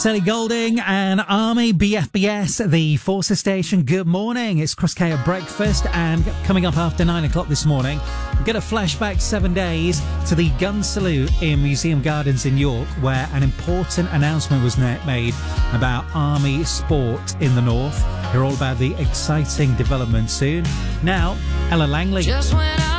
Ellie Goulding and Army BFBS, the Forces Station. Good morning. It's Cross K at breakfast, and coming up after 9 o'clock this morning, we're going to flashback 7 days to the gun salute in Museum Gardens in York, where an important announcement was made about Army sport in the North. Hear all about the exciting development soon. Now, Ella Langley. Just when I